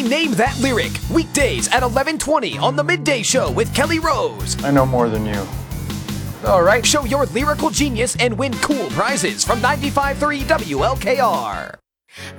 Name That Lyric, weekdays at 11:20 on The Midday Show with Kelly Rose. I know more than you. All right, show your lyrical genius and win cool prizes from 95.3 WLKR.